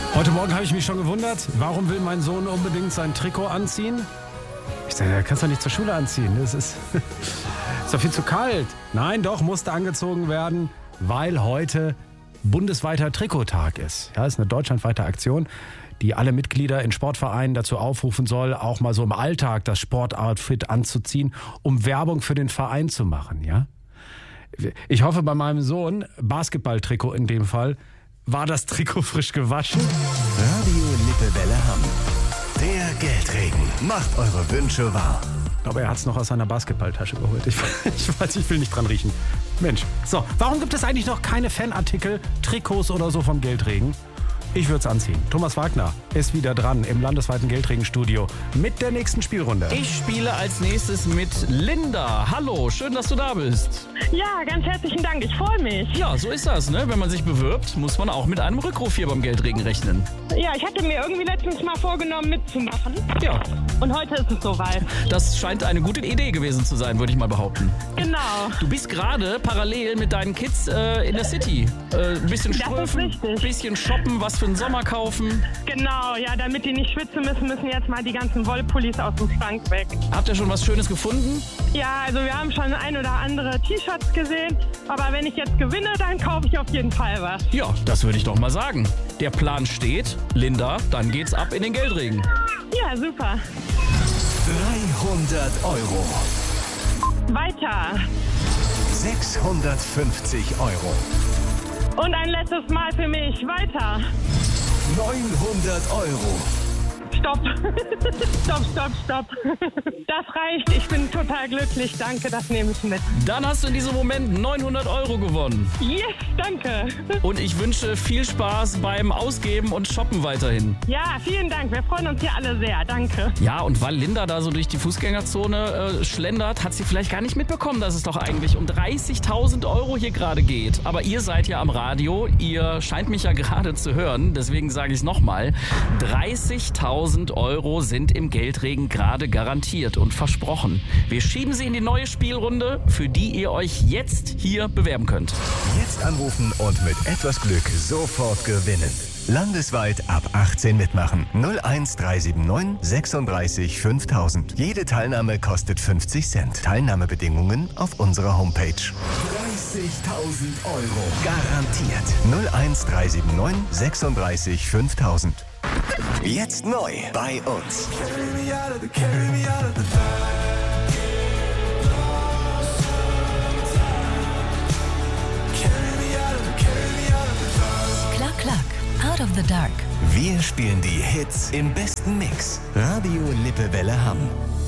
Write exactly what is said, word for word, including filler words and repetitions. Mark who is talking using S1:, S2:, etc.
S1: Heute Morgen habe ich mich schon gewundert, warum will mein Sohn unbedingt sein Trikot anziehen? Ich sage, er kannst du nicht zur Schule anziehen. Das ist, ist doch viel zu kalt. Nein, doch, musste angezogen werden, weil heute bundesweiter Trikottag ist. Ja, das ist eine deutschlandweite Aktion, die alle Mitglieder in Sportvereinen dazu aufrufen soll, auch mal so im Alltag das Sportoutfit anzuziehen, um Werbung für den Verein zu machen. Ja? Ich hoffe, bei meinem Sohn, Basketballtrikot in dem Fall, war das Trikot frisch gewaschen.
S2: Radio Lippewelle Hamm. Der Geldregen macht eure Wünsche wahr.
S1: Aber er hat es noch aus seiner Basketballtasche geholt. Ich, ich weiß, ich will nicht dran riechen. Mensch, so, warum gibt es eigentlich noch keine Fanartikel, Trikots oder so vom Geldregen? Ich würde es anziehen. Thomas Wagner ist wieder dran im landesweiten Geldregenstudio mit der nächsten Spielrunde.
S3: Ich spiele als nächstes mit Linda. Hallo, schön, dass du da bist.
S4: Ja, ganz herzlichen Dank. Ich freue mich.
S3: Ja, so ist das, ne? Wenn man sich bewirbt, muss man auch mit einem Rückruf hier beim Geldregen rechnen.
S4: Ja, ich hatte mir irgendwie letztens mal vorgenommen, mitzumachen.
S3: Ja.
S4: Und heute ist es soweit.
S3: Das scheint eine gute Idee gewesen zu sein, würde ich mal behaupten.
S4: Genau.
S3: Du bist gerade parallel mit deinen Kids äh, in der City. Äh, ein bisschen ströfen, ein bisschen shoppen, was für den Sommer kaufen.
S4: Genau, ja, damit die nicht schwitzen müssen, müssen jetzt mal die ganzen Wollpullis aus dem Schrank weg.
S3: Habt ihr schon was Schönes gefunden?
S4: Ja, also wir haben schon ein oder andere T-Shirts gesehen, aber wenn ich jetzt gewinne, dann kaufe ich auf jeden Fall was.
S3: Ja, das würde ich doch mal sagen. Der Plan steht. Linda, dann geht's ab in den Geldregen.
S4: Ja, super.
S2: dreihundert Euro.
S4: Weiter.
S2: sechshundertfünfzig Euro.
S4: Und ein letztes Mal für mich. Weiter.
S2: neunhundert Euro.
S4: Stopp. stopp, stopp, stopp. Das reicht. Ich bin total glücklich. Danke, das nehme ich mit.
S3: Dann hast du in diesem Moment neunhundert Euro gewonnen.
S4: Yes, danke.
S3: Und ich wünsche viel Spaß beim Ausgeben und Shoppen weiterhin.
S4: Ja, vielen Dank. Wir freuen uns hier alle sehr. Danke.
S3: Ja, und weil Linda da so durch die Fußgängerzone äh, schlendert, hat sie vielleicht gar nicht mitbekommen, dass es doch eigentlich um dreißigtausend Euro hier gerade geht. Aber ihr seid ja am Radio. Ihr scheint mich ja gerade zu hören. Deswegen sage ich es nochmal. dreißigtausend Euro sind im Geldregen gerade garantiert und versprochen. Wir schieben sie in die neue Spielrunde, für die ihr euch jetzt hier bewerben könnt.
S2: Jetzt anrufen und mit etwas Glück sofort gewinnen. Landesweit ab achtzehn mitmachen. null eins drei sieben neun sechsunddreißig fünftausend. Jede Teilnahme kostet fünfzig Cent. Teilnahmebedingungen auf unserer Homepage. dreißigtausend Euro. Garantiert. null eins drei sieben neun sechsunddreißig fünftausend. Jetzt neu bei uns.
S5: Klack, klack, out of the dark.
S2: Wir spielen die Hits im besten Mix. Radio Lippewelle Hamm.